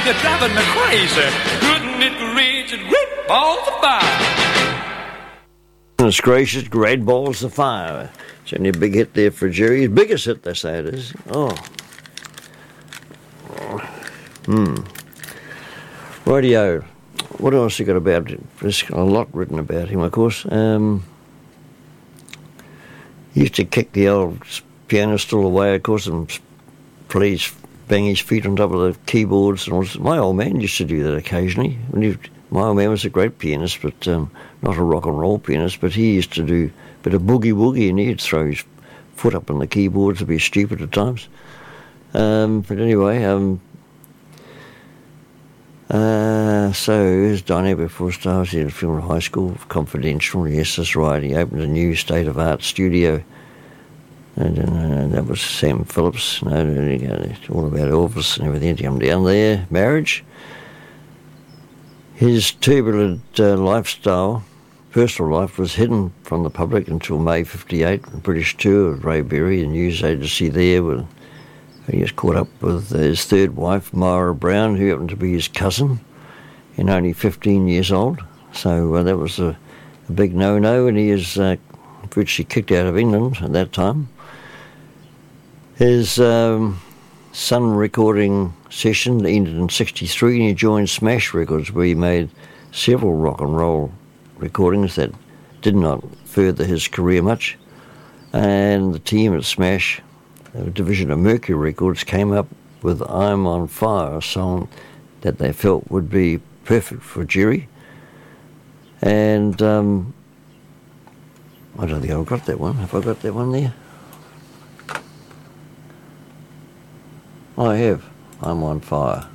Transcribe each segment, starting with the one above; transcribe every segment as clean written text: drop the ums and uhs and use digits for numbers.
you're driving me crazy. Couldn't it reach it? Great balls of fire. Goodness gracious, great balls of fire. It's only a big hit there for Jerry. His biggest hit, they say it is. Oh. Radio. What else you got about him? There's a lot written about him, of course. He used to kick the old piano stool away, of course, and bang his feet on top of the keyboards. And my old man used to do that occasionally. My old man was a great pianist, but not a rock and roll pianist, but he used to do a bit of boogie-woogie, and he'd throw his foot up on the keyboards to be stupid at times. But anyway, so here's Dinah before stars. He had a film in high school, Confidential. Yes, that's right. He opened a new state-of-art studio. And that was Sam Phillips. All about Elvis and everything. Come down there. Marriage. His turbulent lifestyle, personal life, was hidden from the public until May '58. A British tour of Ray Berry, the news agency there. He was caught up with his third wife, Myra Brown, who happened to be his cousin, and only 15 years old. So that was a big no-no, and he is virtually kicked out of England at that time. His Sun recording session ended in '63, and he joined Smash Records, where he made several rock and roll recordings that did not further his career much. And the team at Smash, a division of Mercury Records, came up with I'm on Fire, a song that they felt would be perfect for Jerry. And I don't think I've got that one. Have I got that one there? I have. I'm on Fire.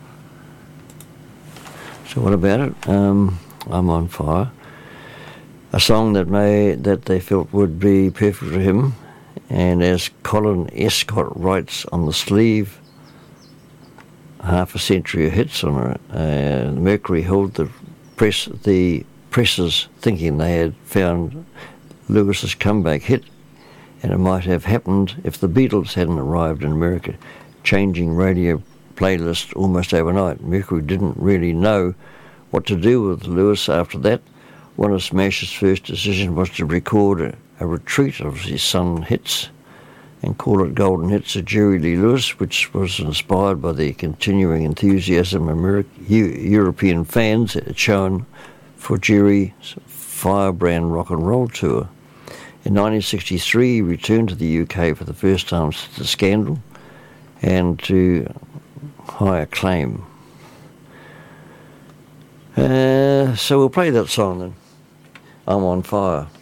So what about it? I'm on Fire. A song that they felt would be perfect for him. And as Colin Escott writes on the sleeve, half a century of hits on it. Mercury held the presses thinking they had found Lewis's comeback hit, and it might have happened if the Beatles hadn't arrived in America, changing radio playlists almost overnight. Mercury didn't really know what to do with Lewis after that. One of Smash's first decisions was to record a retreat of his Sun hits and call it Golden Hits of Jerry Lee Lewis, which was inspired by the continuing enthusiasm European fans had shown for Jerry's Firebrand rock and roll tour. In 1963, he returned to the UK for the first time since the scandal, and to high acclaim. So we'll play that song then. I'm on Fire.